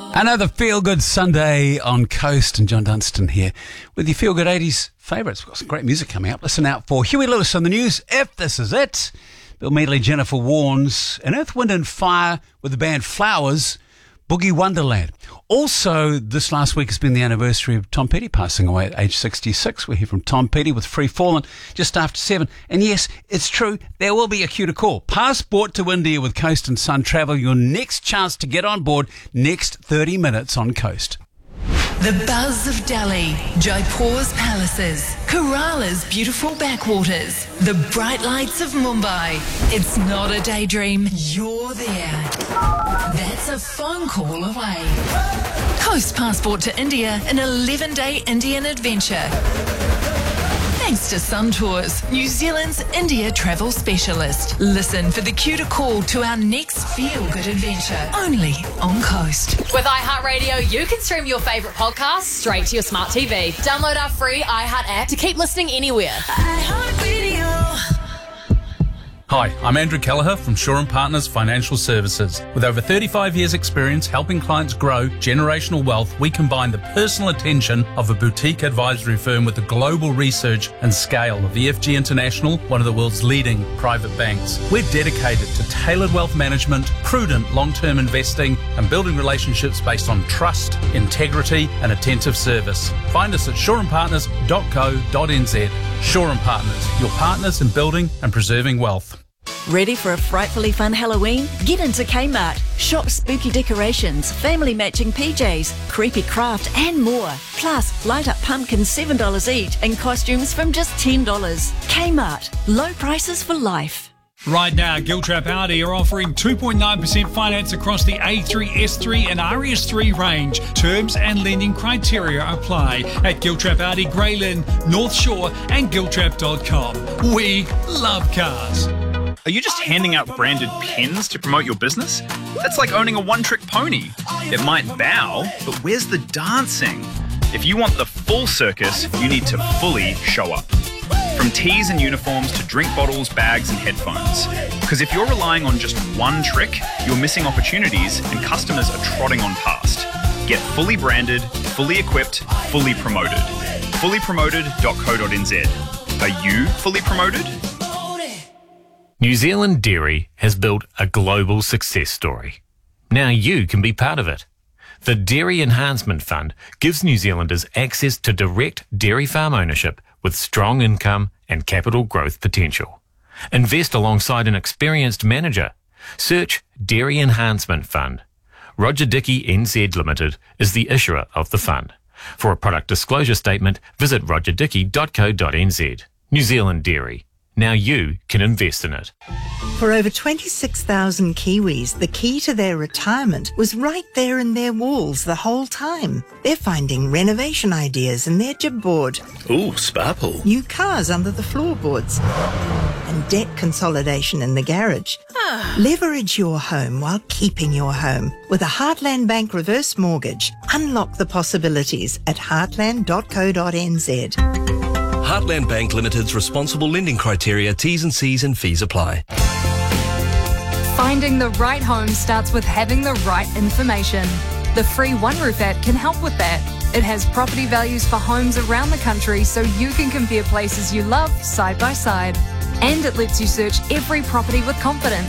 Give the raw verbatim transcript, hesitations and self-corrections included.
Another Feel Good Sunday on Coast, and John Dunstan here with your Feel Good eighties favourites. We've got some great music coming up. Listen out for Huey Lewis on the news, If This Is It. Bill Medley, Jennifer Warnes, and Earth, Wind and Fire with the band Flowers, Boogie Wonderland. Also, this last week has been the anniversary of Tom Petty passing away at age sixty-six. We're here from Tom Petty with Free Fallin' just after seven. And yes, it's true, there will be a cue to call. Passport to India with Coast and Sun Travel. Your next chance to get on board next thirty minutes on Coast. The buzz of Delhi, Jaipur's palaces, Kerala's beautiful backwaters, the bright lights of Mumbai. It's not a daydream, you're there. That's a phone call away. Coast Passport to India, an eleven-day Indian adventure. Thanks to Sun Tours, New Zealand's India travel specialist. Listen for the cue to call to our next feel-good adventure, only on Coast. With iHeartRadio, you can stream your favourite podcasts straight to your smart T V. Download our free iHeart app to keep listening anywhere. iHeartRadio. Hi, I'm Andrew Kelleher from Shaw and Partners Financial Services. With over thirty-five years experience helping clients grow generational wealth, we combine the personal attention of a boutique advisory firm with the global research and scale of E F G International, one of the world's leading private banks. We're dedicated to tailored wealth management, prudent long-term investing, and building relationships based on trust, integrity, and attentive service. Find us at shaw and partners dot co dot n z. Shaw and Partners, your partners in building and preserving wealth. Ready for a frightfully fun Halloween? Get into Kmart. Shop spooky decorations, family matching P Js, creepy craft and more. Plus, light up pumpkins seven dollars each and costumes from just ten dollars. Kmart. Low prices for life. Right now, Giltrap Audi are offering two point nine percent finance across the A three, S three and R S three range. Terms and lending criteria apply at Giltrap Audi, Grey Lynn, North Shore and giltrap dot com. We love cars. Are you just handing out branded pins to promote your business? That's like owning a one-trick pony. It might bow, but where's the dancing? If you want the full circus, you need to fully show up. From tees and uniforms to drink bottles, bags and headphones. Because if you're relying on just one trick, you're missing opportunities and customers are trotting on past. Get fully branded, fully equipped, fully promoted. fully promoted dot co dot n z. Are you fully promoted? New Zealand Dairy has built a global success story. Now you can be part of it. The Dairy Enhancement Fund gives New Zealanders access to direct dairy farm ownership with strong income and capital growth potential. Invest alongside an experienced manager. Search Dairy Enhancement Fund. Roger Dickey N Z Limited is the issuer of the fund. For a product disclosure statement, visit roger dickey dot co dot n z. New Zealand Dairy. Now you can invest in it. For over twenty-six thousand Kiwis, the key to their retirement was right there in their walls the whole time. They're finding renovation ideas in their jib board. Ooh, sparkle. New cars under the floorboards. And debt consolidation in the garage. Leverage your home while keeping your home. With a Heartland Bank reverse mortgage, unlock the possibilities at heartland dot co dot n z. Heartland Bank Limited's responsible lending criteria, T's and C's and fees apply. Finding the right home starts with having the right information. The free OneRoof app can help with that. It has property values for homes around the country so you can compare places you love side by side. And it lets you search every property with confidence.